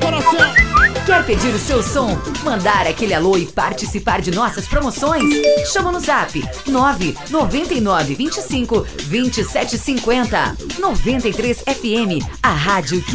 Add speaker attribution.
Speaker 1: coração.
Speaker 2: Quer pedir o seu som, mandar aquele alô e participar de nossas promoções? Chama no zap 99925 2750. 93 FM, a rádio que